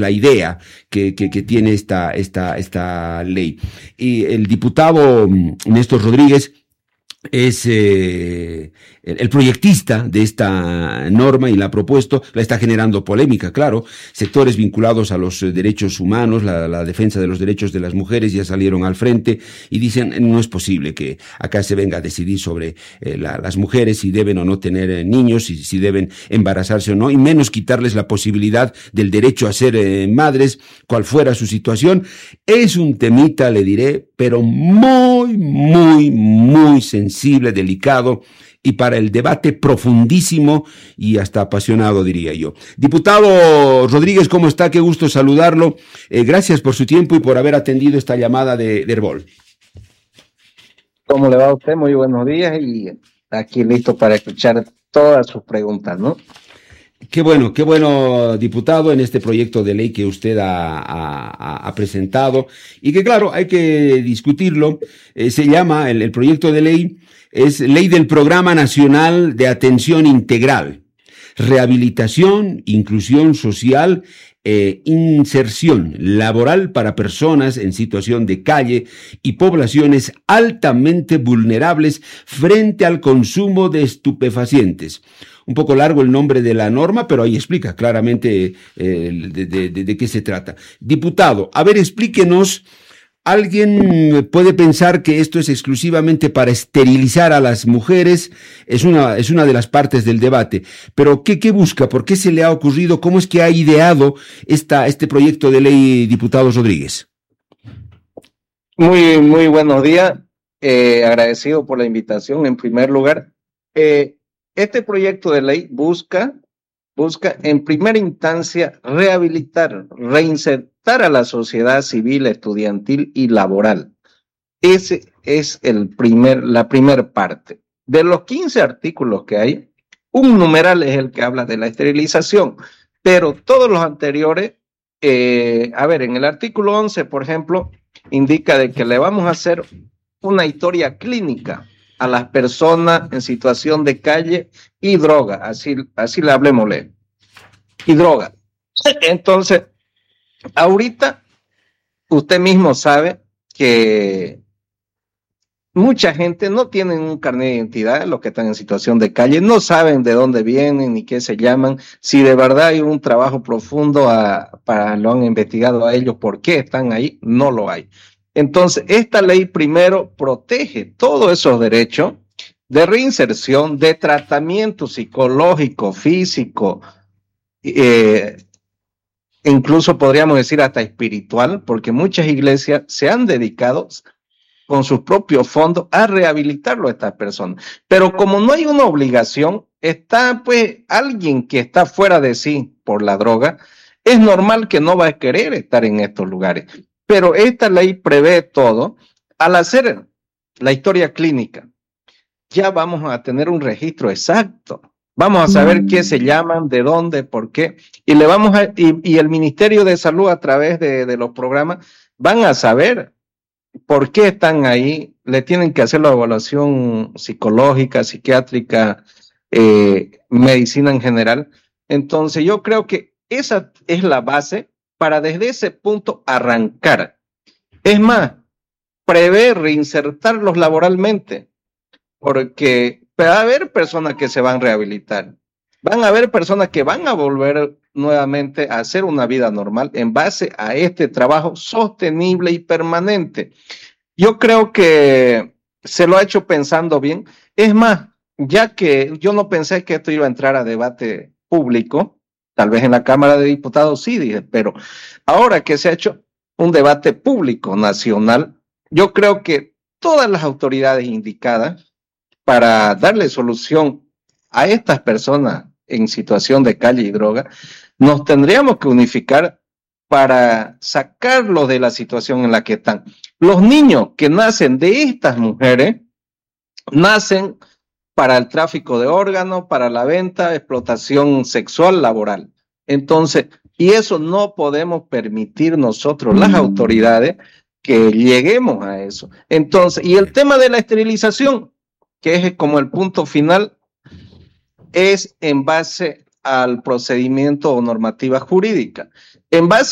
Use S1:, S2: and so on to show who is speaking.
S1: la idea que tiene esta ley. Y el diputado Néstor Rodríguez es el proyectista de esta norma y la ha propuesto, la está generando polémica, claro. Sectores vinculados a los derechos humanos, la defensa de los derechos de las mujeres ya salieron al frente y dicen no es posible que acá se venga a decidir sobre las mujeres si deben o no tener niños, si deben embarazarse o no, y menos quitarles la posibilidad del derecho a ser madres, cual fuera su situación. Es un temita, le diré, pero muy, muy, muy sensible, delicado, y para el debate profundísimo y hasta apasionado, diría yo. Diputado Rodríguez, ¿cómo está? Qué gusto saludarlo. Gracias por su tiempo y por haber atendido esta llamada de Herbol.
S2: ¿Cómo le va a usted? Muy buenos días y aquí listo para escuchar todas sus preguntas, ¿no?
S1: Qué bueno, diputado, en este proyecto de ley que usted ha presentado y que, claro, hay que discutirlo. Se llama, el proyecto de ley es Ley del Programa Nacional de Atención Integral, Rehabilitación, Inclusión Social e Inserción Laboral para personas en situación de calle y poblaciones altamente vulnerables frente al consumo de estupefacientes. Un poco largo el nombre de la norma, pero ahí explica claramente de qué se trata. Diputado, a ver, explíquenos. Alguien puede pensar que esto es exclusivamente para esterilizar a las mujeres, es una de las partes del debate, pero ¿qué busca? ¿Por qué se le ha ocurrido? ¿Cómo es que ha ideado este proyecto de ley, diputado Rodríguez?
S2: Muy, muy buenos días, agradecido por la invitación en primer lugar. Este proyecto de ley busca en primera instancia rehabilitar, reinsertar a la sociedad civil, estudiantil y laboral. Ese es la primera parte. De los 15 artículos que hay, un numeral es el que habla de la esterilización, pero todos los anteriores, en el artículo 11, por ejemplo, indica de que le vamos a hacer una historia clínica a las personas en situación de calle y droga, así le hablemosle, y droga. Entonces, ahorita usted mismo sabe que mucha gente no tiene un carnet de identidad, los que están en situación de calle, no saben de dónde vienen ni qué se llaman, si de verdad hay un trabajo profundo lo han investigado a ellos, por qué están ahí, no lo hay. Entonces, esta ley primero protege todos esos derechos de reinserción, de tratamiento psicológico, físico, incluso podríamos decir hasta espiritual, porque muchas iglesias se han dedicado con sus propios fondos a rehabilitarlo a estas personas. Pero como no hay una obligación, está pues alguien que está fuera de sí por la droga, es normal que no va a querer estar en estos lugares. Pero esta ley prevé todo. Al hacer la historia clínica, ya vamos a tener un registro exacto. Vamos a saber qué se llaman, de dónde, por qué. Y el Ministerio de Salud, a través de los programas, van a saber por qué están ahí. Le tienen que hacer la evaluación psicológica, psiquiátrica, medicina en general. Entonces, yo creo que esa es la base para desde ese punto arrancar. Es más, prever reinsertarlos laboralmente, porque va a haber personas que se van a rehabilitar, van a haber personas que van a volver nuevamente a hacer una vida normal en base a este trabajo sostenible y permanente. Yo creo que se lo ha hecho pensando bien. Es más, ya que yo no pensé que esto iba a entrar a debate público, tal vez en la Cámara de Diputados sí, dije, pero ahora que se ha hecho un debate público nacional, yo creo que todas las autoridades indicadas para darle solución a estas personas en situación de calle y droga, nos tendríamos que unificar para sacarlos de la situación en la que están. Los niños que nacen de estas mujeres, nacen para el tráfico de órganos, para la venta, explotación sexual, laboral. Entonces, y eso no podemos permitir nosotros, las autoridades, que lleguemos a eso. Entonces, y el tema de la esterilización, que es como el punto final, es en base al procedimiento o normativa jurídica. En base